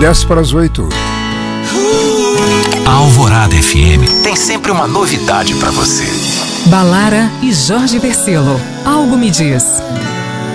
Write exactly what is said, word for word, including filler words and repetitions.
dez para as oito. A Alvorada F M tem sempre uma novidade para você. Balara e Jorge Versilo. Algo me diz.